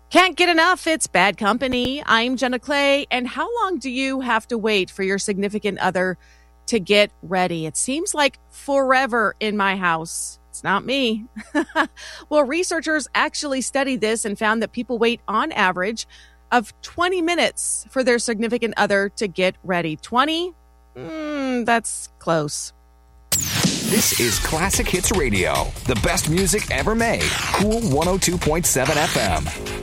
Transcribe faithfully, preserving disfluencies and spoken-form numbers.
Can't get enough. It's Bad Company. I'm Jenna Clay. And how long do you have to wait for your significant other to get ready? It seems like forever in my house. It's not me. Well, researchers actually studied this and found that people wait on average of twenty minutes for their significant other to get ready. twenty? Mm, that's close. This is Classic Hits Radio, the best music ever made. Cool one oh two point seven F M.